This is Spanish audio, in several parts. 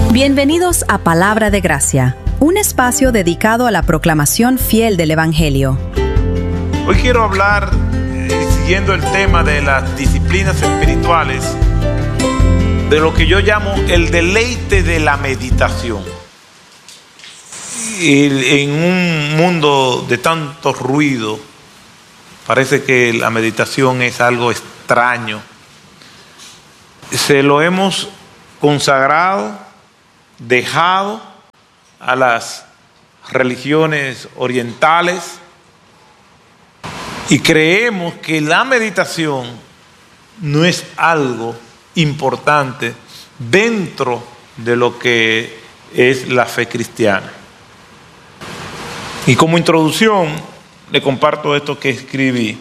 Bienvenidos a Palabra de Gracia, un espacio dedicado a la proclamación fiel del Evangelio. Hoy quiero hablar, siguiendo el tema de las disciplinas espirituales, de lo que yo llamo el deleite de la meditación. Y en un mundo de tanto ruido, parece que la meditación es algo extraño. Se lo hemos consagrado, dejado a las religiones orientales y creemos que la meditación no es algo importante dentro de lo que es la fe cristiana. Y como introducción le comparto esto que escribí.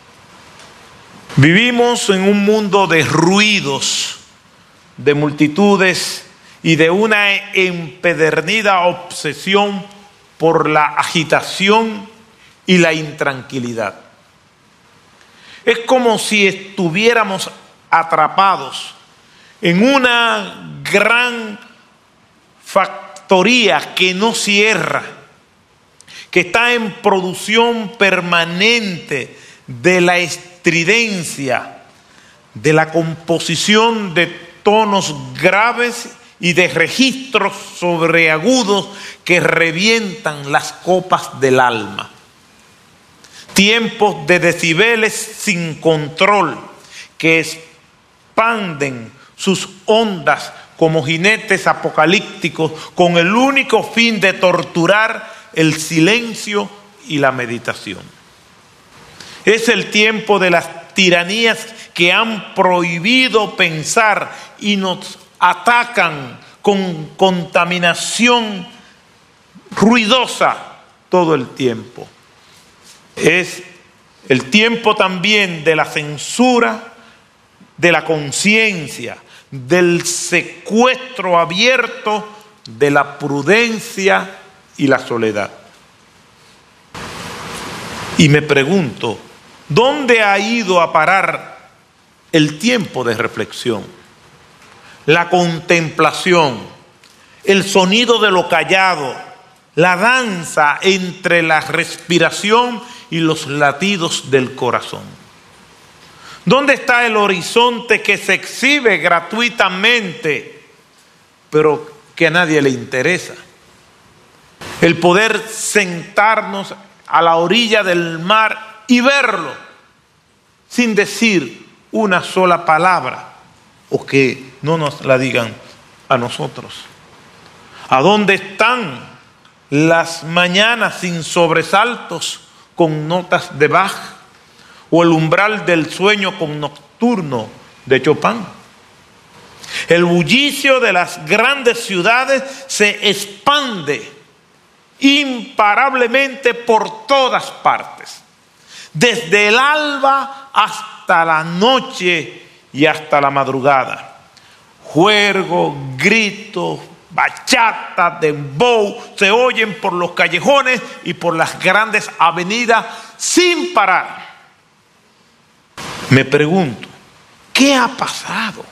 Vivimos en un mundo de ruidos, de multitudes y de una empedernida obsesión por la agitación y la intranquilidad. Es como si estuviéramos atrapados en una gran factoría que no cierra, que está en producción permanente de la estridencia, de la composición de tonos graves y de registros sobreagudos que revientan las copas del alma. Tiempos de decibeles sin control que expanden sus ondas como jinetes apocalípticos con el único fin de torturar el silencio y la meditación. Es el tiempo de las tiranías que han prohibido pensar y nos atacan con contaminación ruidosa todo el tiempo. Es el tiempo también de la censura, de la conciencia, del secuestro abierto de la prudencia y la soledad. Y me pregunto, ¿dónde ha ido a parar el tiempo de reflexión? La contemplación, el sonido de lo callado, la danza entre la respiración y los latidos del corazón. ¿Dónde está el horizonte que se exhibe gratuitamente, pero que a nadie le interesa? El poder sentarnos a la orilla del mar y verlo sin decir una sola palabra o que no nos la digan a nosotros. ¿A dónde están las mañanas sin sobresaltos con notas de Bach o el umbral del sueño con nocturno de Chopin? El bullicio de las grandes ciudades se expande imparablemente por todas partes, desde el alba hasta la noche y hasta la madrugada. Juergo, gritos, bachata, dembow se oyen por los callejones y por las grandes avenidas sin parar. Me pregunto, ¿qué ha pasado?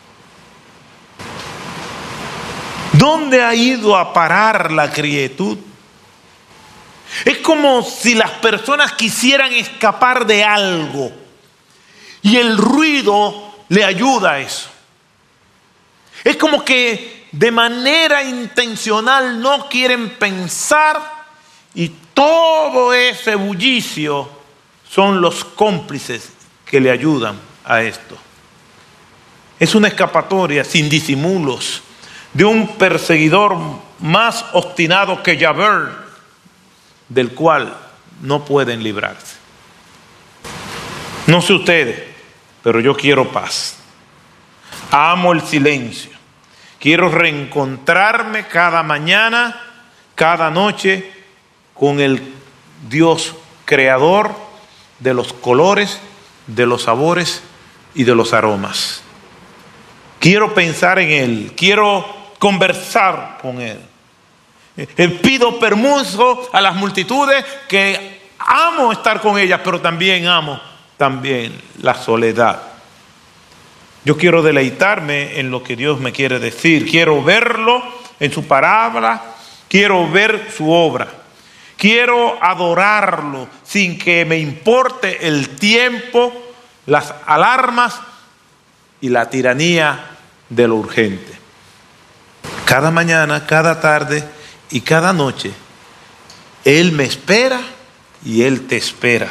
¿Dónde ha ido a parar la quietud? Es como si las personas quisieran escapar de algo y el ruido le ayuda a eso. Es como que de manera intencional no quieren pensar y todo ese bullicio son los cómplices que le ayudan a esto. Es una escapatoria sin disimulos de un perseguidor más obstinado que Javert, del cual no pueden librarse. No sé ustedes, pero yo quiero paz. Amo el silencio. Quiero reencontrarme cada mañana, cada noche con el Dios creador de los colores, de los sabores y de los aromas. Quiero pensar en Él, quiero conversar con Él. Pido permiso a las multitudes que amo estar con ellas, pero también amo la soledad. Yo quiero deleitarme en lo que Dios me quiere decir. Quiero verlo en su palabra. Quiero ver su obra. Quiero adorarlo sin que me importe el tiempo, las alarmas y la tiranía de lo urgente. Cada mañana, cada tarde y cada noche, Él me espera y Él te espera.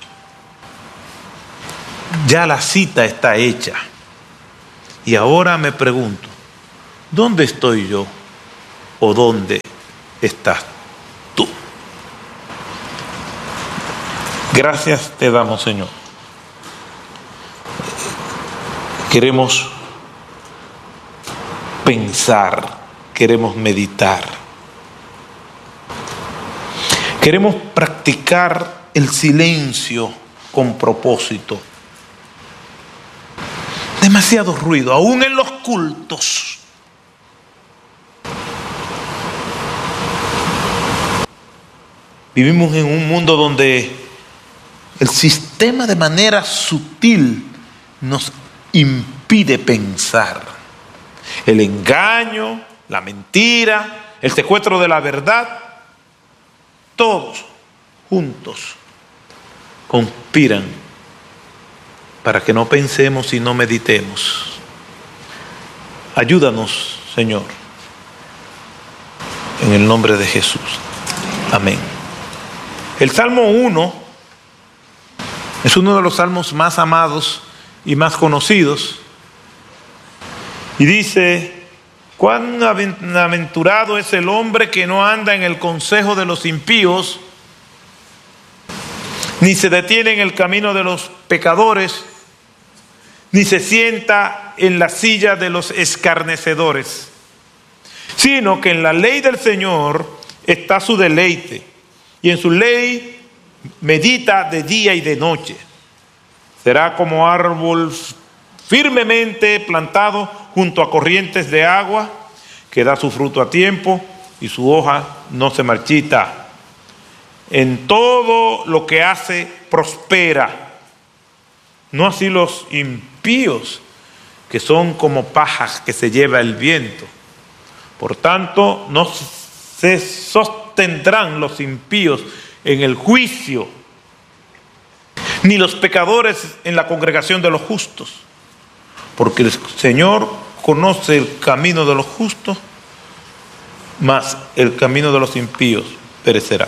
Ya la cita está hecha. Y ahora me pregunto, ¿dónde estoy yo o dónde estás tú? Gracias te damos, Señor. Queremos pensar, queremos meditar, queremos practicar el silencio con propósito. Demasiado ruido, aún en los cultos. Vivimos en un mundo donde el sistema de manera sutil nos impide pensar. El engaño, la mentira, el secuestro de la verdad, todos juntos conspiran para que no pensemos y no meditemos. Ayúdanos, Señor, en el nombre de Jesús. Amén. El Salmo 1 es uno de los salmos más amados y más conocidos. Y dice: cuán aventurado es el hombre que no anda en el consejo de los impíos, ni se detiene en el camino de los pecadores, ni se sienta en la silla de los escarnecedores, sino que en la ley del Señor está su deleite, y en su ley medita de día y de noche. Será como árbol firmemente plantado junto a corrientes de agua, que da su fruto a tiempo y su hoja no se marchita. En todo lo que hace prospera. No así los impíos, que son como pajas que se lleva el viento. Por tanto, no se sostendrán los impíos en el juicio, ni los pecadores en la congregación de los justos. Porque el Señor conoce el camino de los justos, mas el camino de los impíos perecerá.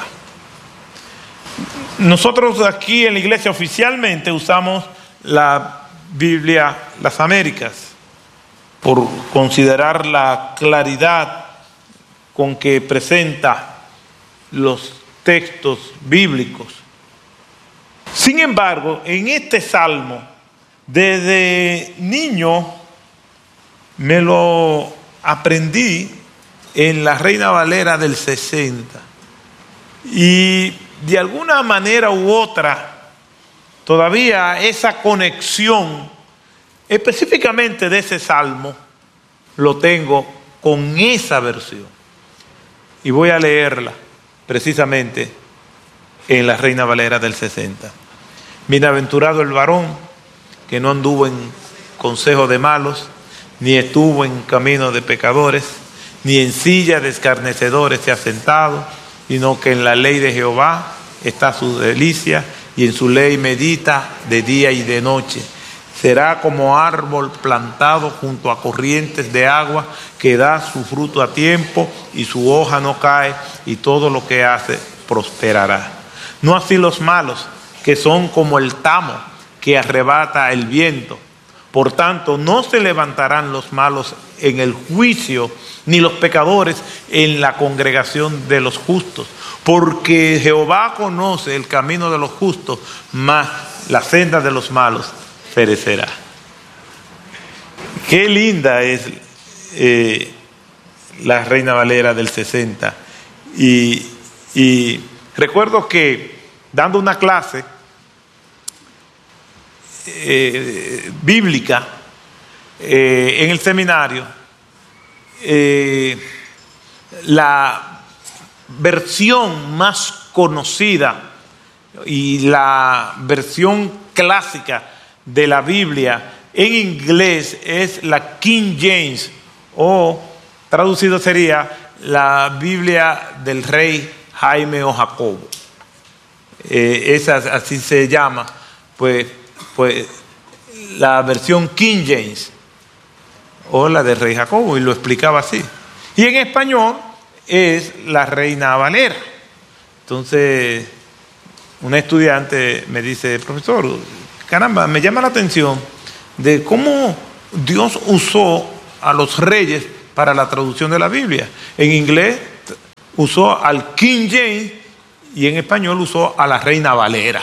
Nosotros aquí en la iglesia oficialmente usamos la Biblia Las Américas por considerar la claridad con que presenta los textos bíblicos. Sin embargo, en este salmo, desde niño me lo aprendí en la Reina Valera del 60. Y de alguna manera u otra, todavía esa conexión específicamente de ese salmo lo tengo con esa versión. Y voy a leerla precisamente en la Reina Valera del 60. Bienaventurado el varón que no anduvo en consejo de malos, ni estuvo en camino de pecadores, ni en silla de escarnecedores se ha sentado, sino que en la ley de Jehová está su delicia, y en su ley medita de día y de noche. Será como árbol plantado junto a corrientes de agua, que da su fruto a tiempo y su hoja no cae, y todo lo que hace prosperará. No así los malos, que son como el tamo que arrebata el viento. Por tanto, no se levantarán los malos en el juicio, ni los pecadores en la congregación de los justos. Porque Jehová conoce el camino de los justos, mas la senda de los malos perecerá. Qué linda es la Reina Valera del 60. Y recuerdo que dando una clase bíblica en el seminario, la versión más conocida y la versión clásica de la Biblia en inglés es la King James, o traducido sería la Biblia del rey Jaime o Jacobo. Esa así se llama, pues la versión King James o la del rey Jacobo, y lo explicaba así. Y en español es la Reina Valera. Entonces, una estudiante me dice: profesor, caramba, me llama la atención de cómo Dios usó a los reyes para la traducción de la Biblia. En inglés usó al King James y en español usó a la Reina Valera.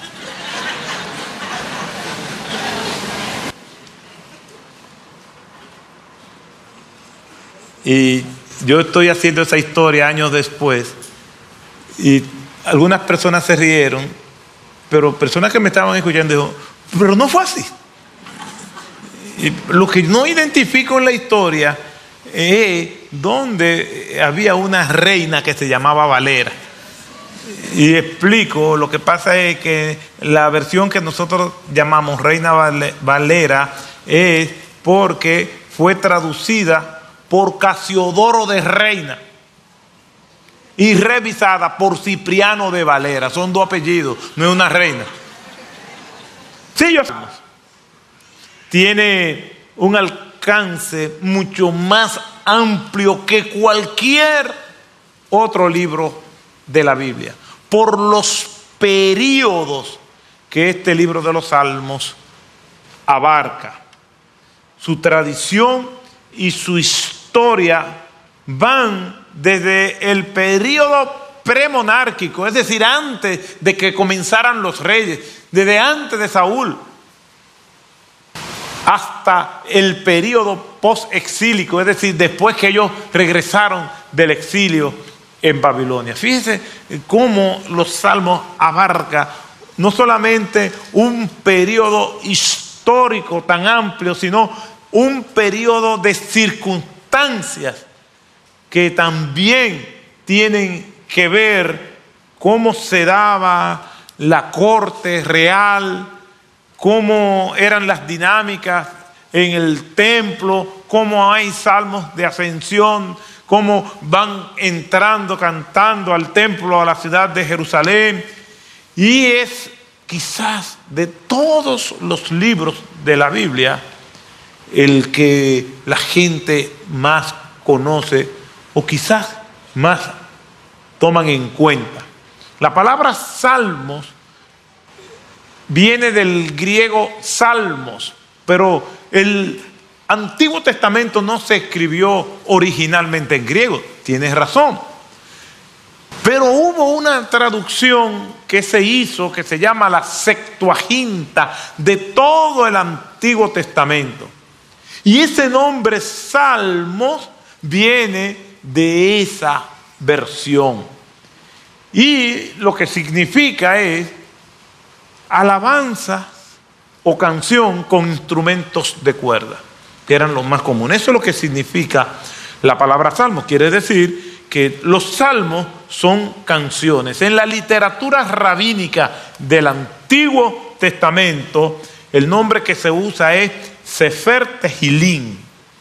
Y yo estoy haciendo esa historia años después y algunas personas se rieron, pero personas que me estaban escuchando dijo: pero no fue así. Y lo que no identifico en la historia es donde había una reina que se llamaba Valera. Y explico: lo que pasa es que la versión que nosotros llamamos Reina Valera es porque fue traducida por Casiodoro de Reina y revisada por Cipriano de Valera. Son dos apellidos, no es una reina. Sí, yo sé. Tiene un alcance mucho más amplio que cualquier otro libro de la Biblia, por los períodos que este libro de los Salmos abarca. Su tradición y su historia van desde el período premonárquico, es decir, antes de que comenzaran los reyes, desde antes de Saúl, hasta el período post-exílico, es decir, después que ellos regresaron del exilio en Babilonia. Fíjense cómo los salmos abarcan no solamente un periodo histórico tan amplio, sino un periodo de circunstancias que también tienen que ver cómo se daba la corte real, cómo eran las dinámicas en el templo, cómo hay salmos de ascensión, cómo van entrando, cantando al templo, a la ciudad de Jerusalén. Y es quizás de todos los libros de la Biblia el que la gente más conoce o quizás más toman en cuenta. La palabra salmos viene del griego salmos, pero el Antiguo Testamento no se escribió originalmente en griego, tienes razón. Pero hubo una traducción que se hizo, que se llama la Septuaginta, de todo el Antiguo Testamento. Y ese nombre Salmos viene de esa versión. Y lo que significa es alabanza o canción con instrumentos de cuerda, que eran los más comunes. Eso es lo que significa la palabra salmos. Quiere decir que los salmos son canciones. En la literatura rabínica del Antiguo Testamento, el nombre que se usa es Sefer Tehilim,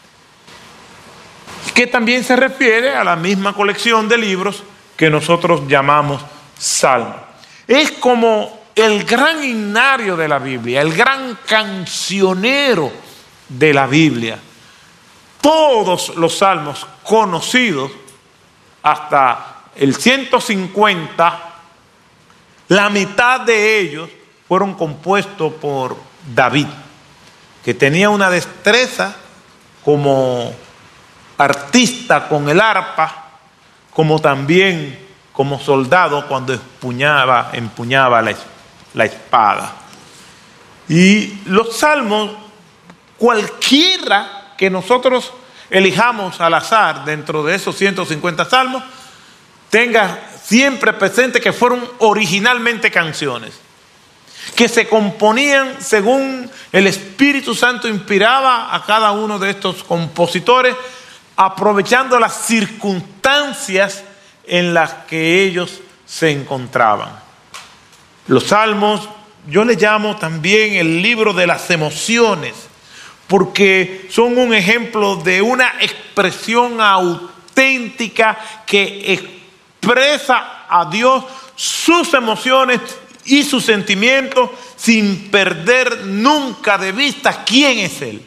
que también se refiere a la misma colección de libros que nosotros llamamos salmos. Es como el gran himnario de la Biblia, el gran cancionero de la Biblia. Todos los salmos conocidos hasta el 150, la mitad de ellos fueron compuestos por David, que tenía una destreza como artista con el arpa, como también como soldado cuando empuñaba la espada. Y los salmos, cualquiera que nosotros elijamos al azar dentro de esos 150 salmos, tenga siempre presente que fueron originalmente canciones, que se componían según el Espíritu Santo inspiraba a cada uno de estos compositores, aprovechando las circunstancias en las que ellos se encontraban. Los salmos yo le llamo también el libro de las emociones, porque son un ejemplo de una expresión auténtica que expresa a Dios, sus emociones y sus sentimientos, sin perder nunca de vista quién es Él,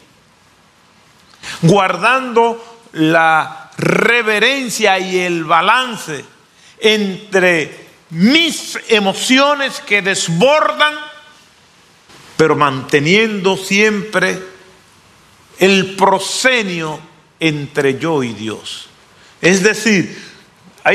guardando la reverencia y el balance entre mis emociones que desbordan, pero manteniendo siempre el proscenio entre yo y Dios. Es decir,